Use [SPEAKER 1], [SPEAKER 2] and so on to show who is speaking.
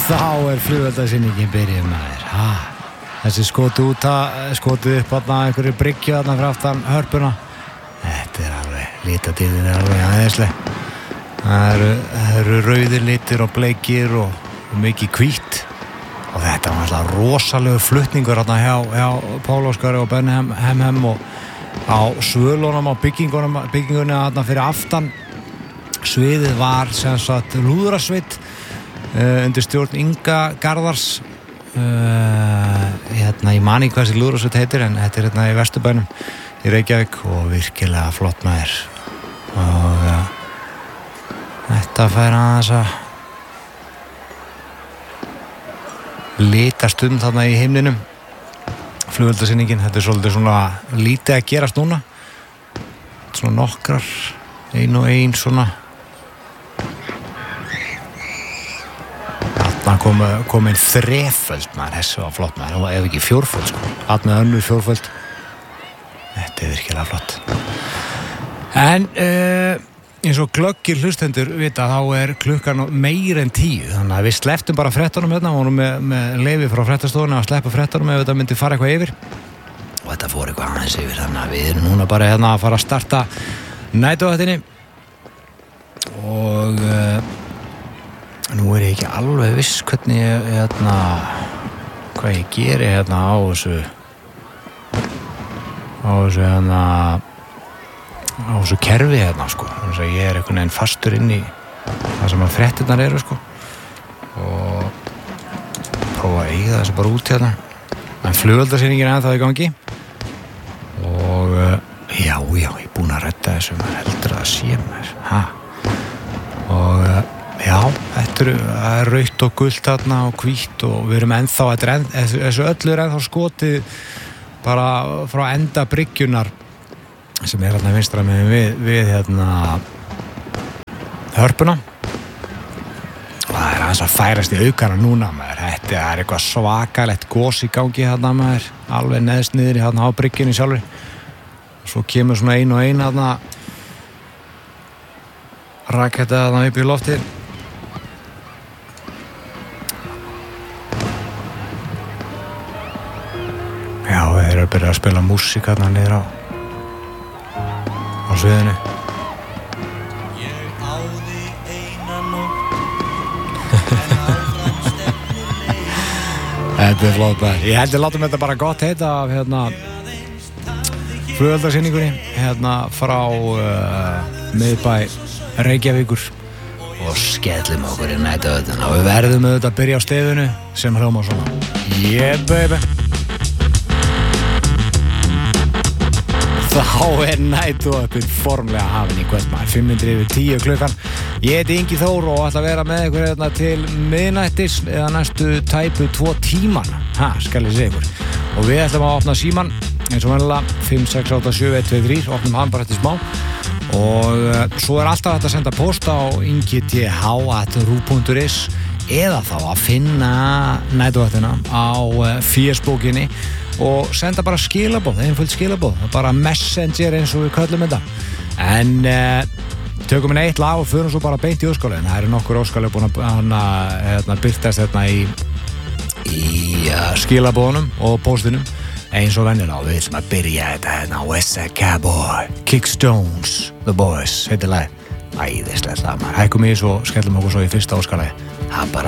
[SPEAKER 1] Þá flugveldasýningin byrjuð maður. Þessi skotið upp þarna einhverju bryggju þarna fyrir aftan hörpuna. Þetta alveg, litatíðin alveg aðeinsleg. Það eru rauðir litir og bleikir og mikið hvítt. Og þetta var alltaf rosalegu flutningur þarna hjá Pál Óskari og Benni Hem og á svölunum á byggingunni þarna fyrir aftan. Sviðið var sem sagt lúðrasveit undir stjórn Inga Garðars. Ég man ekki hvað þessi lúðrasveit heitir, en þetta hérna í Vesturbænum í Reykjavík og virkilega flott maður. Og þetta fær aðeins að litast þarna í himninum. Flugveldasýningin, þetta svolítið svona lítið að gerast núna. Svona nokkrar, ein og ein svona. Þarna kom einn þreföld maður, þessi var flott maður, ef ekki fjórföld sko. Allt með önnur fjórföld. Þetta virkilega flott. En eins og glöggir hlustendur vita, þá klukkan meir en 10, þannig að við slepptum bara fréttunum hérna, vorum með leyfi frá fréttastofunni að sleppa fréttunum ef þetta myndi fara eitthvað yfir, og þetta fór eitthvað aðeins yfir, þannig að við erum núna bara hérna að fara að starta næturvaktinni. Og nú ég ekki alveg viss hvernig hvað ég geri hérna á þessu kerfi hérna sko. Þannig að ég einhvern veginn fastur inn í það sem að fréttirnar eru sko, og prófa að eiga þessu bara út hérna. En flugveldasýningin ennþá í gangi og já, ég er búinn að redda þessu, maður heldur að það sé maður. Og já, þetta rautt og gult þarna og hvítt, og við erum ennþá, þessu öllu ennþá skotið bara frá enda bryggjunar sem hérna vinstra með við hérna hörpuna, og það aðeins að færast í aukana núna maður. Þetta eitthvað svakalegt gos í gangi hérna maður, alveg neðst niður í hérna á bryggjunni sjálfri, og svo kemur svona ein og ein hérna raketta þarna upp í lofti. Já, þeir eru að byrja að spila músík hérna niður á sviðinu. Ég á þig eina nótt. Þetta flott bara. Ég held að látum þetta bara gott heita af flugveldasýningunni frá miðbæ Reykjavíkur, og skellum okkur í næturvaktina, og við verðum auðvitað að byrja á stefinu sem hljómar svona. Yeah baby. Þá næturvaktin formlega hafin í kvöld maður, 9:55 klukkan. Ég heiti Ingi Þór og ætla að vera með ykkur til miðnættis eða næstu tæpu 2 tímana. Skal ég segja ykkur. Og við ætlum að opna síman eins og venjulega 5687123, opnum hann bara eftir smá. Og svo alltaf hægt að senda post á ingith@ru.is, eða þá að finna næturvaktina á Facebookinni og senda bara skilaboð, einföld skilaboð, bara messenger eins og við köllum þetta. En tökum við eitt lag og förum svo bara beint í óskálegin. Það nokkur óskáleg búin að byrtast hérna í skilaboðunum og postinum eins og venjulega, og við ætlum að byrja þetta hérna Westside Cowboy, Kickstones, The Boys, heitir lag. Æðislegt lag maður. Hækkum í þessu og skellum okkur svo í fyrsta óskalagi. Það bara